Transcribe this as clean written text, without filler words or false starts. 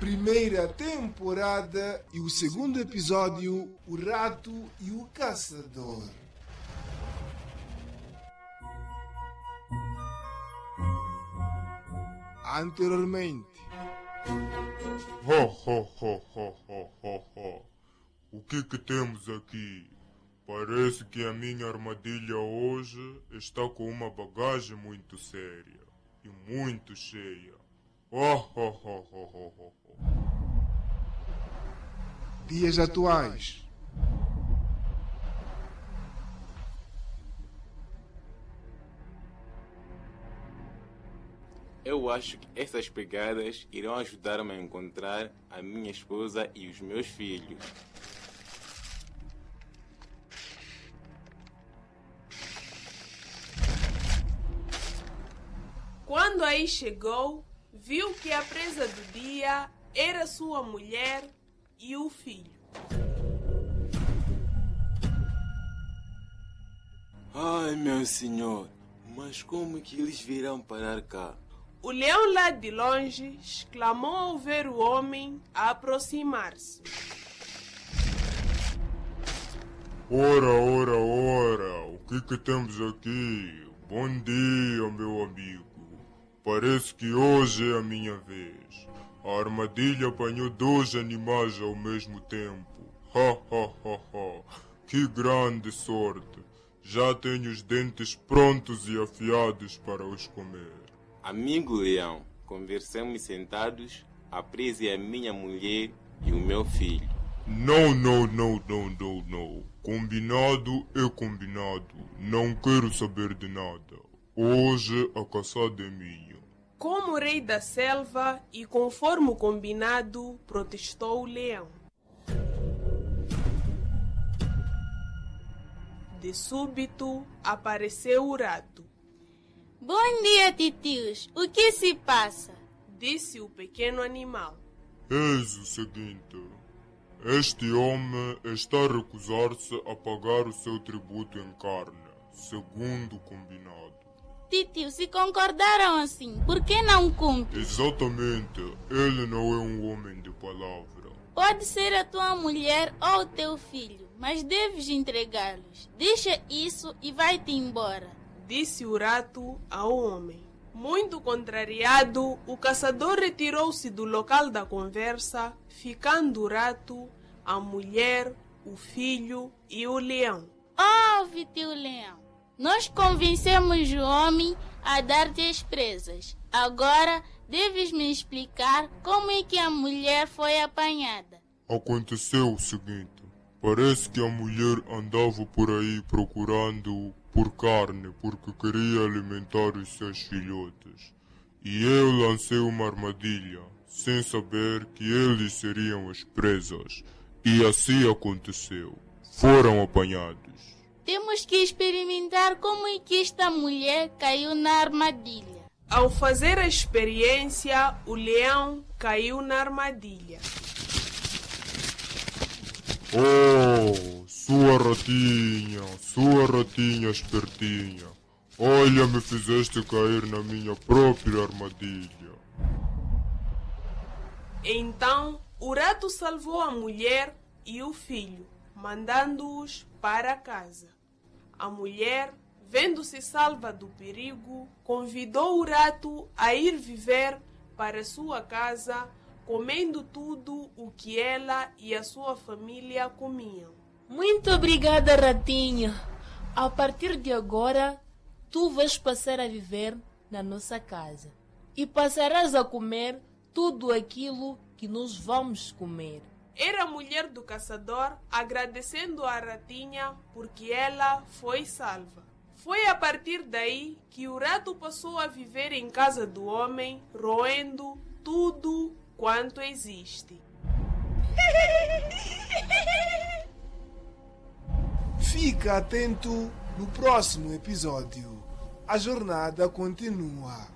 primeira temporada e o segundo episódio, O Rato e o Caçador. Anteriormente. O que temos aqui? Parece que a minha armadilha hoje está com uma bagagem muito séria e muito cheia. Dias atuais. Eu acho que essas pegadas irão ajudar-me a encontrar a minha esposa e os meus filhos. Quando aí chegou, viu que a presa do dia era sua mulher e o filho. Ai, meu senhor, mas como que eles virão parar cá? O leão lá de longe exclamou ao ver o homem a aproximar-se. Ora, o que temos aqui? Bom dia, meu amigo. Parece que hoje é a minha vez. A armadilha apanhou 2 animais ao mesmo tempo. Que grande sorte. Já tenho os dentes prontos e afiados para os comer. Amigo leão, conversamos sentados, a presa é a minha mulher e o meu filho. Não. Combinado é combinado. Não quero saber de nada. Hoje a caçada é minha. Como rei da selva e conforme o combinado, protestou o leão. De súbito, apareceu o rato. Bom dia, titios. O que se passa? Disse o pequeno animal. Eis o seguinte. Este homem está a recusar-se a pagar o seu tributo em carne, segundo o combinado. Titio, se concordaram assim, por que não cumpre? Exatamente. Ele não é um homem de palavra. Pode ser a tua mulher ou o teu filho, mas deves entregá-los. Deixa isso e vai-te embora. Disse o rato ao homem. Muito contrariado, o caçador retirou-se do local da conversa, ficando o rato, a mulher, o filho e o leão. Ouve, tio leão. Nós convencemos o homem a dar-te as presas. Agora deves me explicar como é que a mulher foi apanhada. Aconteceu o seguinte. Parece que a mulher andava por aí procurando por carne porque queria alimentar os seus filhotes. E eu lancei uma armadilha, sem saber que eles seriam as presas. E assim aconteceu. Foram apanhados. Temos que experimentar como é que esta mulher caiu na armadilha. Ao fazer a experiência, o leão caiu na armadilha. Oh, sua ratinha espertinha. Olha, me fizeste cair na minha própria armadilha. Então, o rato salvou a mulher e o filho, mandando-os para casa. A mulher, vendo-se salva do perigo, convidou o rato a ir viver para sua casa, comendo tudo o que ela e a sua família comiam. Muito obrigada, ratinha. A partir de agora, tu vais passar a viver na nossa casa e passarás a comer tudo aquilo que nós vamos comer. Era a mulher do caçador agradecendo a ratinha porque ela foi salva. Foi a partir daí que o rato passou a viver em casa do homem, roendo tudo quanto existe. Fica atento no próximo episódio. A jornada continua.